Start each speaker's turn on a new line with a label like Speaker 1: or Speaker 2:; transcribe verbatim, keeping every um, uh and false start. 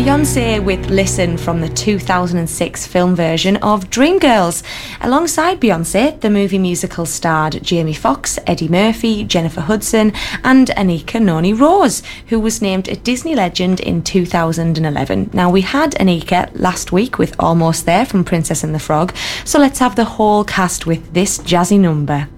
Speaker 1: Beyoncé with Listen from the two thousand six film version of Dreamgirls. Alongside Beyoncé, the movie musical starred Jamie Foxx, Eddie Murphy, Jennifer Hudson and Anika Noni Rose, who was named a Disney Legend in two thousand eleven. Now, we had Anika last week with Almost There from Princess and the Frog, so let's have the whole cast with this jazzy number.